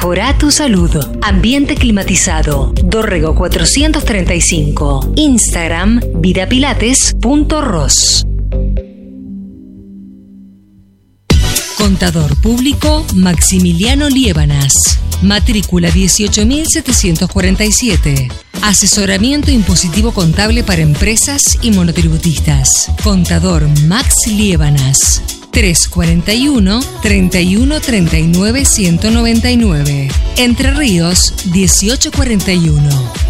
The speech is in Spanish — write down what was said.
Mejora tu salud. Ambiente climatizado. Dorrego 435. Instagram vidapilates.ros. Contador Público Maximiliano Liébanas. Matrícula 18.747. Asesoramiento impositivo contable para empresas y monotributistas. Contador Max Liébanas. 341 31 39 199. Entre Ríos 1841.